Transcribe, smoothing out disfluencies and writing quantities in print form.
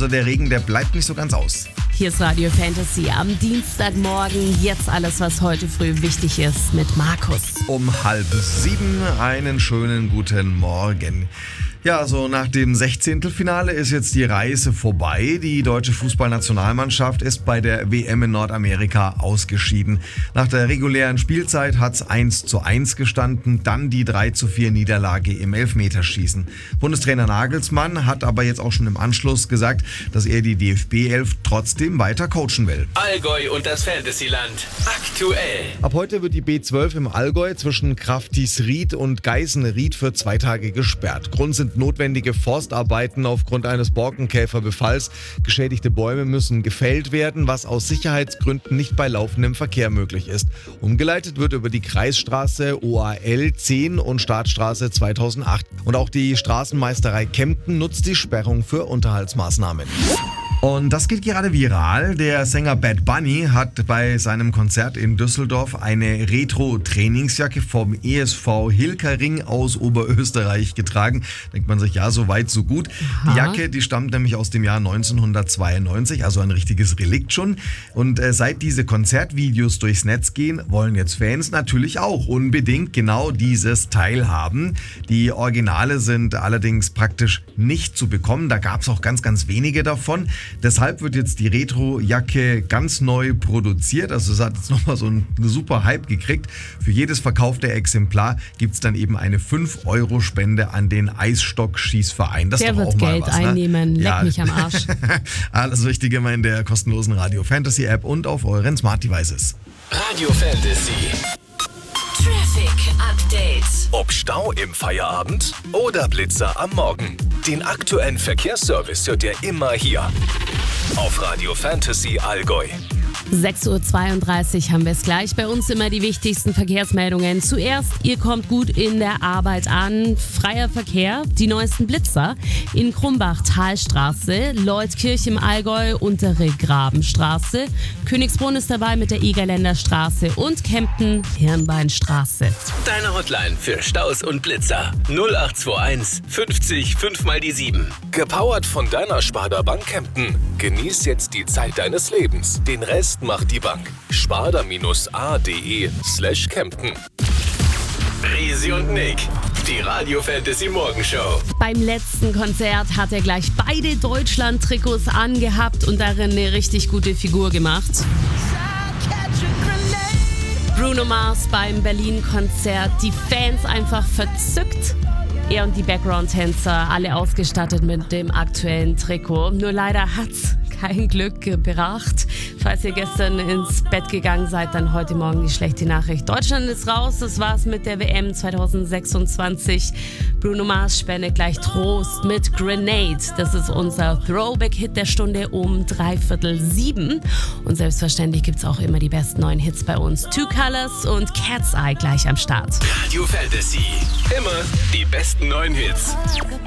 Also der Regen, der bleibt nicht so ganz aus. Hier ist Radio Fantasy am Dienstagmorgen. Jetzt alles, was heute früh wichtig ist mit Markus. Um 6:30 einen schönen guten Morgen. Ja, so nach dem 16. Finale ist jetzt die Reise vorbei. Die deutsche Fußballnationalmannschaft ist bei der WM in Nordamerika ausgeschieden. Nach der regulären Spielzeit hat es 1:1 gestanden, dann die 3:4 Niederlage im Elfmeterschießen. Bundestrainer Nagelsmann hat aber jetzt auch schon im Anschluss gesagt, dass er die DFB-11 trotzdem weiter coachen will. Allgäu und das Fantasyland. Aktuell. Ab heute wird die B12 im Allgäu zwischen Kraftisried und Geisenried für 2 Tage gesperrt. Grund sind notwendige Forstarbeiten aufgrund eines Borkenkäferbefalls. Geschädigte Bäume müssen gefällt werden, was aus Sicherheitsgründen nicht bei laufendem Verkehr möglich ist. Umgeleitet wird über die Kreisstraße OAL 10 und Startstraße 2008. Und auch die Straßenmeisterei Kempten nutzt die Sperrung für Unterhaltsmaßnahmen. Und das geht gerade viral. Der Sänger Bad Bunny hat bei seinem Konzert in Düsseldorf eine Retro-Trainingsjacke vom ESV Hilkering aus Oberösterreich getragen. Denkt man sich, ja, so weit, so gut. Die Jacke, die stammt nämlich aus dem Jahr 1992, also ein richtiges Relikt schon. Und seit diese Konzertvideos durchs Netz gehen, wollen jetzt Fans natürlich auch unbedingt genau dieses Teil haben. Die Originale sind allerdings praktisch nicht zu bekommen. Da gab es auch ganz, ganz wenige davon. Deshalb wird jetzt die Retro-Jacke ganz neu produziert. Also es hat jetzt nochmal so einen super Hype gekriegt. Für jedes verkaufte Exemplar gibt es dann eben eine 5-Euro-Spende an den Eisstock-Schießverein. Das Der ist doch wird auch mal Geld was, ne? einnehmen. Leck Ja. mich am Arsch. Alles Wichtige immer in der kostenlosen Radio Fantasy App und auf euren Smart Devices. Radio Fantasy. Traffic Update. Ob Stau im Feierabend oder Blitzer am Morgen. Den aktuellen Verkehrsservice hört ihr immer hier. Auf Radio Fantasy Allgäu. 6:32 Uhr haben wir es gleich. Bei uns immer die wichtigsten Verkehrsmeldungen. Zuerst, ihr kommt gut in der Arbeit an. Freier Verkehr, die neuesten Blitzer. In Krumbach Talstraße, Leutkirch im Allgäu, Untere Grabenstraße. Königsbrunn ist dabei mit der Egerländer Straße und Kempten Hirnbeinstraße. Deine Hotline für Staus und Blitzer. 0821 50 5 mal die 7. Gepowert von deiner Sparda Bank Kempten. Genieß jetzt die Zeit deines Lebens. Den Rest macht die Bank. sparda-a.de/Kempten. Risi und Nick, die Radio Fantasy Morgenshow. Beim letzten Konzert hat er gleich beide Deutschland-Trikots angehabt und darin eine richtig gute Figur gemacht. Bruno Mars beim Berlin-Konzert, die Fans einfach verzückt. Er und die Background-Tänzer, alle ausgestattet mit dem aktuellen Trikot. Nur leider hat's kein Glück gebracht. Falls ihr gestern ins Bett gegangen seid, dann heute Morgen die schlechte Nachricht. Deutschland ist raus, das war's mit der WM 2026. Bruno Mars spendet gleich Trost mit Grenade. Das ist unser Throwback-Hit der Stunde um 6:45. Und selbstverständlich gibt's auch immer die besten neuen Hits bei uns. Two Colors und Cat's Eye gleich am Start. Radio Fantasy. Immer die besten neuen Hits.